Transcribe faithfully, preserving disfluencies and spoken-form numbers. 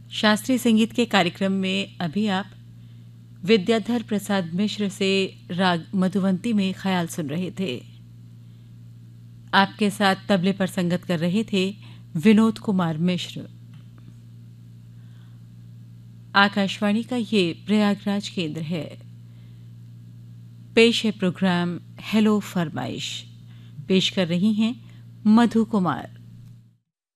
शास्त्रीय संगीत के कार्यक्रम में अभी आप विद्याधर प्रसाद मिश्र से राग मधुवंती में ख्याल सुन रहे थे। आपके साथ तबले पर संगत कर रहे थे विनोद कुमार मिश्र। आकाशवाणी का ये प्रयागराज केंद्र है। पेश है प्रोग्राम हेलो फरमाइश। पेश कर रही हैं मधु कुमार।